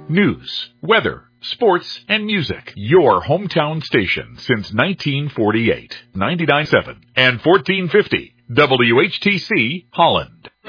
news, weather, sports, and music. Your hometown station since 1948. 99.7 and 1450 WHTC Holland.